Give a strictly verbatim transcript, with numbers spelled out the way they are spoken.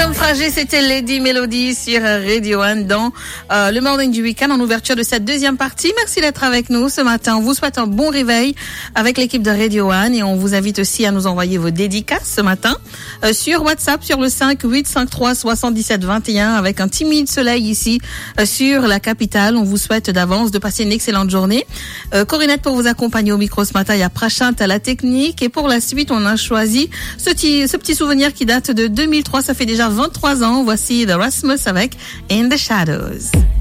Fragile, c'était Lady Melody sur Radio One dans euh, le Morning du Week-end en ouverture de cette deuxième partie. Merci d'être avec nous ce matin. On vous souhaite un bon réveil avec l'équipe de Radio One et on vous invite aussi à nous envoyer vos dédicaces ce matin euh, sur WhatsApp sur le cinq huit cinq trois soixante-dix-sept vingt et un avec un timide soleil ici euh, sur la capitale. On vous souhaite d'avance de passer une excellente journée. Euh, Corinette pour vous accompagner au micro ce matin. Il y a Prachant à la technique et pour la suite on a choisi ce petit, ce petit souvenir qui date de deux mille trois. Ça fait déjà vingt-trois ans. Voici The Rasmus avec In the Shadows.